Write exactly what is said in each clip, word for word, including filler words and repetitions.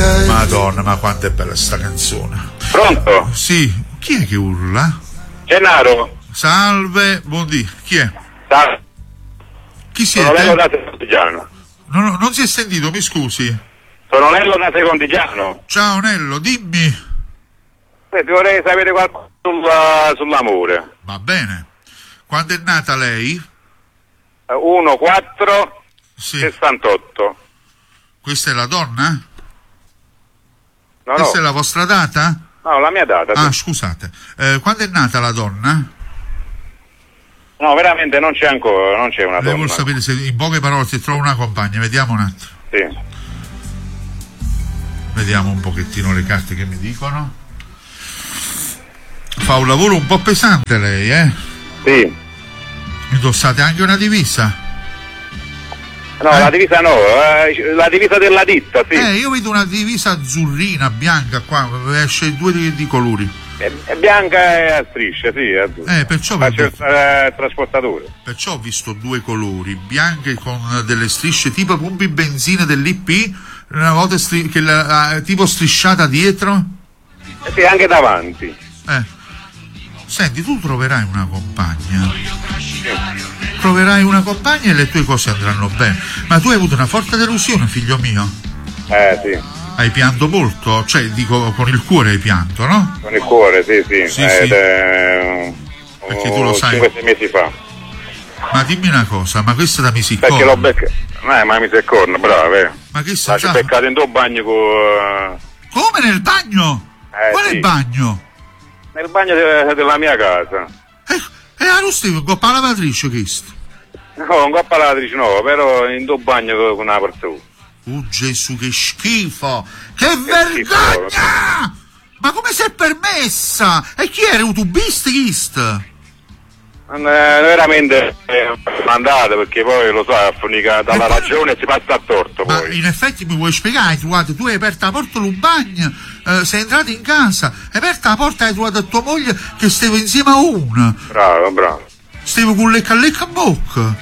Madonna, ma quanto è bella sta canzone. Pronto? Sì, chi è che urla? Gennaro. Salve, buondì, chi è? Salve. Chi siete? Sono Nello da Secondigiano. Non, non si è sentito, mi scusi. Sono Nello da Secondigiano. Ciao Nello, dimmi. Eh, vorrei sapere qualcosa sulla, sull'amore. Va bene. Quando è nata lei? uno quattro Sì. sessantotto. Questa è la donna? No, Questa no. è la vostra data? No, la mia data. Ah, Sì. scusate. Eh, quando è nata la donna? No, veramente non c'è ancora, non c'è una Devo donna. sapere se in poche parole si trova una compagna. Vediamo un attimo. Sì. Vediamo un pochettino le carte che mi dicono. Fa un lavoro un po' pesante lei, eh? Sì. Indossate anche una divisa? No, Eh? la divisa no, eh, la divisa della ditta, sì. Eh, io vedo una divisa azzurrina, bianca qua, esce due di, di colori. È, è bianca e a strisce, sì. È azzurro. Eh, perciò, Faccio il perché, eh, trasportatore. perciò ho visto due colori, bianche con delle strisce tipo pompi benzina dell'I P, una volta stri- che la, tipo strisciata dietro. Eh, sì, anche davanti. Eh. Senti, tu troverai una compagna. Troverai una compagna e le tue cose andranno bene. Ma tu hai avuto una forte delusione, figlio mio. Eh, sì. Hai pianto molto? Cioè, dico, con il cuore hai pianto, no? Con il cuore, sì, sì. Sì, Ed sì. è, Perché tu lo sai. cinque sei mesi fa. Ma dimmi una cosa, ma questa da Perché misiccorno? l'ho beccato. Eh, ma mi sei corno, bravo, eh. Ma che Ma sta ci ho beccato in due bagni con. Come nel bagno? Eh, Qual è sì. il bagno? Nel bagno de- della mia casa. E a Rustico, coppa lavatrice questo. No, non coppa lavatrice no, però in due bagni con con una persona. Oh Gesù, che schifo! Che, Che vergogna! Ma come si è permessa? E chi era? Un tubista chist? Eh, veramente eh, mandate perché poi lo so, affonica dalla E poi- ragione e si passa a torto Ma poi. in effetti mi vuoi spiegare? Tu, guarda, tu hai aperto la porta del bagno, eh, sei entrato in casa, hai aperto la porta e hai trovato tua moglie che stava insieme a una. Bravo, bravo. Stavo con lecca lecca a bocca.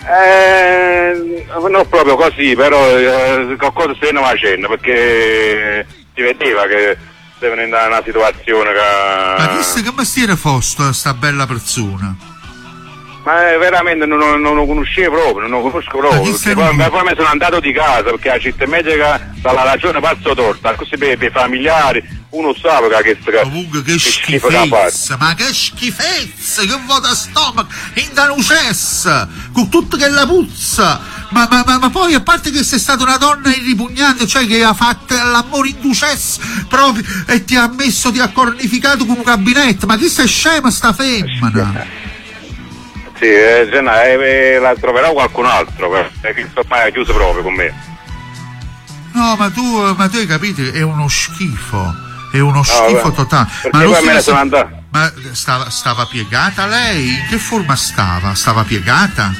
Eh, non proprio così, però eh, qualcosa stiamo facendo perché si vedeva che stavano in una situazione che. Ma chissà che mestiere fosse sta bella persona? Ma eh, veramente non, non, non lo conoscevo proprio, non lo conosco proprio. Ma chi Perché sei poi, lui? poi mi sono andato di casa perché la città medica dalla ragione pazzo torta, così per, per i familiari uno sa che che Comunque che schifo che ha schifezza, ma che schifezza, che vuota stomaco, in danucessa, con tutto che la puzza, ma, ma, ma, ma poi a parte che sei stata una donna irripugnante, cioè che ha fatto l'amore in ducessa proprio e ti ha messo, ti ha cornificato con un gabinetto, ma chi sei scema sta femmina? Sì, eh, Genna, eh, la troverò qualcun altro, perché sto ormai chiuso proprio con me. No, ma tu, ma tu hai capito, è uno schifo, è uno schifo beh, totale. perché Ma, non poi si me ne sa- sono andato. ma stava, stava piegata lei? In che forma stava? Stava piegata?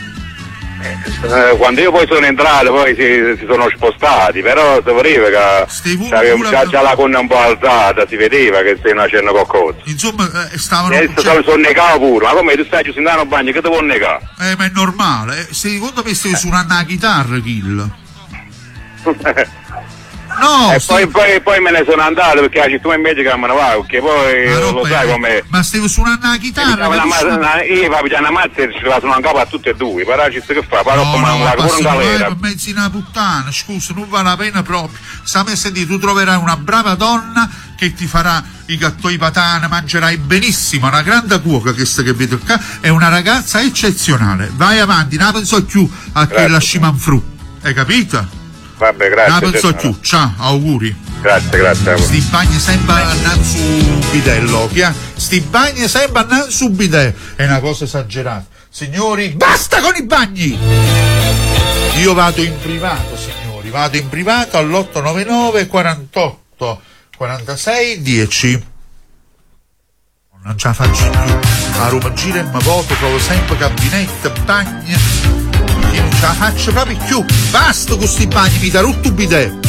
Eh, quando io poi sono entrato poi si, si sono spostati, però si vedeva che Stevo c'aveva pure- già, già la gonna un po' alzata, si vedeva che stai facendo qualcosa. Insomma, eh, stavano... E adesso cioè- sono, sono negato pure, ma come tu stai chiuso in un bagno, che ti vuoi negare? Eh, ma è normale. eh, Secondo me stai suonando la chitarra, Kill. No, e stai- poi, poi, poi me ne sono andato perché la città medica me ne va, perché poi ma lo roba- sai com'è. Ma stai suonando la chitarra? Una, che tu suoni- una, io va pigliare una mazza e ci la sono in capo a tutte e due, però ci sta che fa, però No, come no, una ma pure in passano mai galera. per mezzo di una puttana, scusa, non vale la pena proprio. Stammi a sentire, tu troverai una brava donna che ti farà i gattoi patana, mangerai benissimo, una grande cuoca che sta che vedo qua, è una ragazza eccezionale. Vai avanti, non penso più a che Grazie. la scimanfru, hai capito? Vabbè, Non grazie. penso Stefano. più, ciao, auguri. Grazie, grazie. Sti bagni sempre andando su bidello, chi ha? Sti bagni sempre andando su bidello, è una cosa esagerata. Signori, basta con i bagni! Io vado in privato, signori, vado in privato all'otto nove nove quarantotto quarantasei dieci. Non ce la faccio più. A Roma gira e mi voto, trovo sempre gabinetto, bagni. Io non ce la faccio proprio più. Basta con sti bagni, mi da rotto bidello.